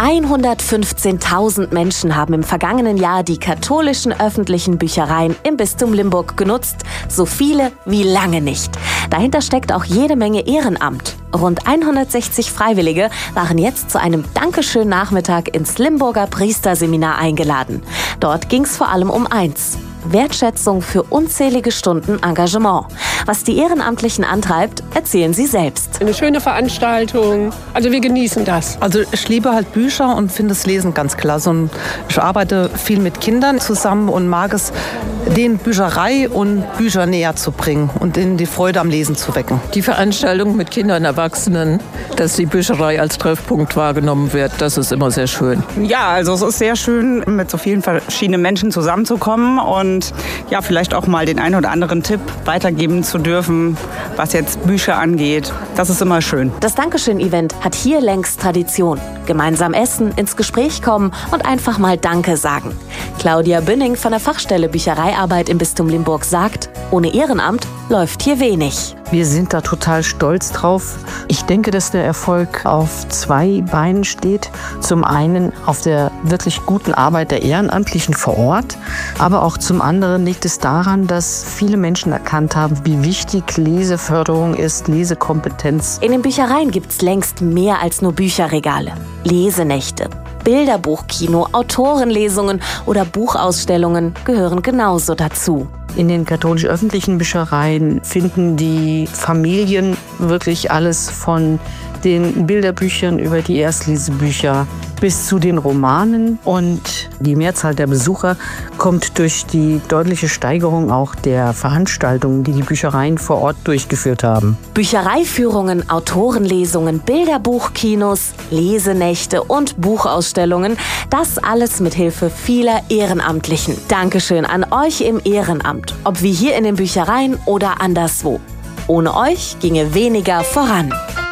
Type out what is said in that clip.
115.000 Menschen haben im vergangenen Jahr die katholischen öffentlichen Büchereien im Bistum Limburg genutzt. So viele wie lange nicht. Dahinter steckt auch jede Menge Ehrenamt. Rund 160 Freiwillige waren jetzt zu einem Dankeschön-Nachmittag ins Limburger Priesterseminar eingeladen. Dort ging es vor allem um eins: Wertschätzung für unzählige Stunden Engagement. Was die Ehrenamtlichen antreibt, erzählen sie selbst. Eine schöne Veranstaltung. Also wir genießen das. Also ich liebe halt Bücher und finde das Lesen ganz klasse. Und ich arbeite viel mit Kindern zusammen und mag es, denen Bücherei und Bücher näher zu bringen und ihnen die Freude am Lesen zu wecken. Die Veranstaltung mit Kindern und Erwachsenen, dass die Bücherei als Treffpunkt wahrgenommen wird, das ist immer sehr schön. Ja, also es ist sehr schön, mit so vielen verschiedenen Menschen zusammenzukommen und ja, vielleicht auch mal den einen oder anderen Tipp weitergeben zu dürfen, was jetzt Bücher angeht. Das ist immer schön. Das Dankeschön-Event hat hier längst Tradition. Gemeinsam essen, ins Gespräch kommen und einfach mal Danke sagen. Claudia Bünning von der Fachstelle Büchereiarbeit im Bistum Limburg sagt, ohne Ehrenamt läuft hier wenig. Wir sind da total stolz drauf. Ich denke, dass der Erfolg auf zwei Beinen steht. Zum einen auf der wirklich guten Arbeit der Ehrenamtlichen vor Ort, aber auch zum anderen liegt es daran, dass viele Menschen erkannt haben, wie wichtig Leseförderung ist, Lesekompetenz. In den Büchereien gibt es längst mehr als nur Bücherregale. Lesenächte, Bilderbuchkino, Autorenlesungen oder Buchausstellungen gehören genauso dazu. In den katholisch-öffentlichen Büchereien finden die Familien wirklich alles von den Bilderbüchern über die Erstlesebücher bis zu den Romanen. Und die Mehrzahl der Besucher kommt durch die deutliche Steigerung auch der Veranstaltungen, die die Büchereien vor Ort durchgeführt haben. Büchereiführungen, Autorenlesungen, Bilderbuchkinos, Lesenächte und Buchausstellungen, das alles mit Hilfe vieler Ehrenamtlichen. Dankeschön an euch im Ehrenamt, ob wie hier in den Büchereien oder anderswo. Ohne euch ginge weniger voran.